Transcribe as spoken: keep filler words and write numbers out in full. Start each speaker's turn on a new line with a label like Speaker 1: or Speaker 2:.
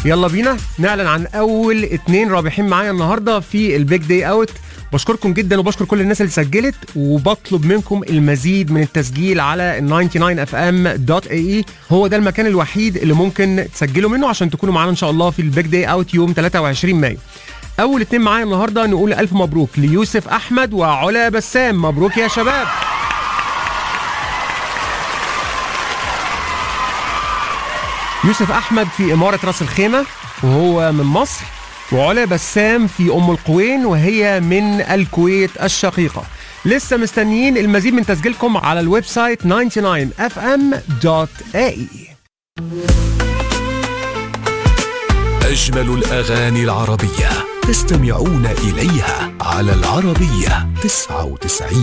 Speaker 1: يلا بينا نعلن عن اول اتنين رابحين معايا النهارده في البيج داي اوت. بشكركم جدا وبشكر كل الناس اللي سجلت، وبطلب منكم المزيد من التسجيل على تسعة وتسعين اف ام دوت اي اي. هو ده المكان الوحيد اللي ممكن تسجلوا منه عشان تكونوا معانا ان شاء الله في البيج داي اوت يوم تلاتة وعشرين مايو. اول اتنين معايا النهارده نقول الف مبروك ليوسف احمد وعلا بسام. مبروك يا شباب. يوسف احمد في اماره راس الخيمه وهو من مصر، وعلا بسام في ام القوين وهي من الكويت الشقيقه. لسه مستنيين المزيد من تسجيلكم على الويب سايت تسعة وتسعين اف ام دوت اي اي.
Speaker 2: أجمل الأغاني العربية تستمعون إليها على العربية تسعة وتسعين.